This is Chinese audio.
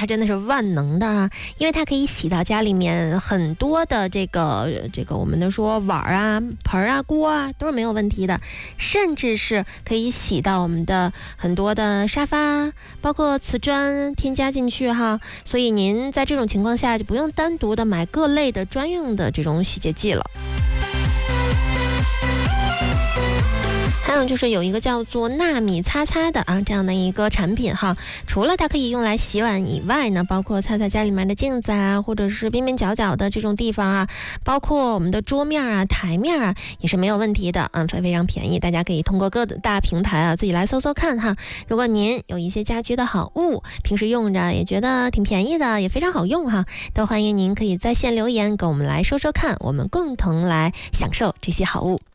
它真的是万能的啊，因为它可以洗到家里面很多的这个我们的说碗啊、盆啊、锅啊都是没有问题的，甚至是可以洗到我们的很多的沙发，包括瓷砖添加进去哈。所以您在这种情况下就不用单独的买各类的专用的这种洗洁剂了。还有就是有一个叫做纳米擦擦的啊，这样的一个产品哈，除了它可以用来洗碗以外呢，包括擦擦家里面的镜子啊，或者是边边角角的这种地方啊，包括我们的桌面啊、台面啊，也是没有问题的，非常便宜，大家可以通过各大平台啊自己来搜搜看哈。如果您有一些家居的好物，平时用着也觉得挺便宜的，也非常好用哈，都欢迎您可以在线留言跟我们来说说看，我们共同来享受这些好物。